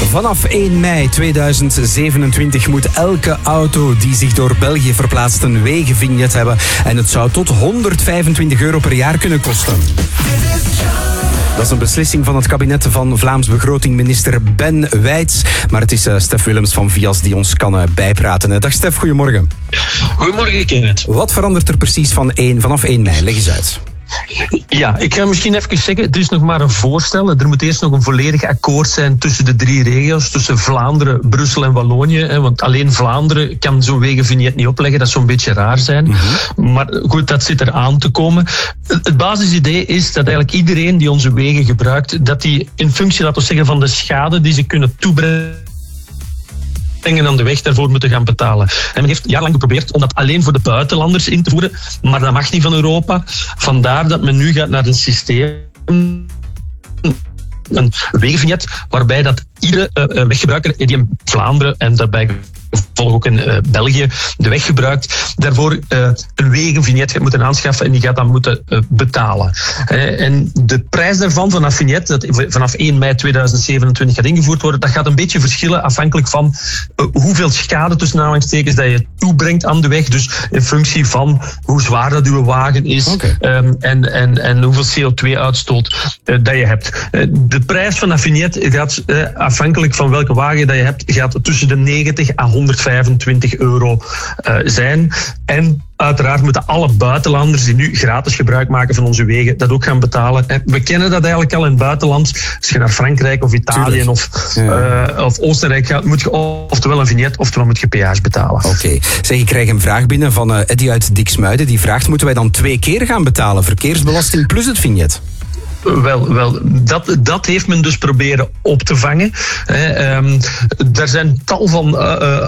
Vanaf 1 mei 2027 moet elke auto die zich door België verplaatst een wegenvignet hebben. En het zou tot €125 per jaar kunnen kosten. Dat is een beslissing van het kabinet van Vlaams begrotingminister Ben Wijts. Maar het is Stef Willems van Vias die ons kan bijpraten. Dag Stef, goedemorgen. Goedemorgen, Kenneth. Wat verandert er precies vanaf 1 mei? Leg eens uit. Ja, ik ga misschien even zeggen, het is nog maar een voorstel. Er moet eerst nog een volledig akkoord zijn tussen de 3 regio's, tussen Vlaanderen, Brussel en Wallonië. Want alleen Vlaanderen kan zo'n wegenvignet niet opleggen, dat zou een beetje raar zijn. Maar goed, dat zit er aan te komen. Het basisidee is dat eigenlijk iedereen die onze wegen gebruikt, dat die in functie, laten we zeggen, van de schade die ze kunnen toebrengen aan de weg daarvoor moeten gaan betalen. En men heeft jarenlang geprobeerd om dat alleen voor de buitenlanders in te voeren, maar dat mag niet van Europa. Vandaar dat men nu gaat naar een systeem, een wegenvignet, waarbij dat iedere weggebruiker die in Vlaanderen en daarbij volgens ook in België de weg gebruikt, daarvoor een wegenvignet gaat moeten aanschaffen en die gaat dan moeten betalen. En de prijs daarvan, van dat vignet, dat vanaf 1 mei 2027 gaat ingevoerd worden, dat gaat een beetje verschillen afhankelijk van hoeveel schade tussen aanhalingstekens dat je toebrengt aan de weg. Dus in functie van hoe zwaar dat uw wagen is en hoeveel CO2-uitstoot dat je hebt. De prijs van dat vignet gaat afhankelijk van welke wagen dat je hebt, gaat tussen de 90 à €125 zijn. En uiteraard moeten alle buitenlanders die nu gratis gebruik maken van onze wegen dat ook gaan betalen. En we kennen dat eigenlijk al in het buitenland. Als je naar Frankrijk of Italië of Oostenrijk gaat, moet je oftewel een vignet, oftewel moet je peage betalen. Oké. Zeg, ik krijg een vraag binnen van Eddy uit Diksmuiden. Die vraagt, moeten wij dan 2 keer gaan betalen? Verkeersbelasting plus het vignet? Wel, dat heeft men dus proberen op te vangen. Er zijn tal van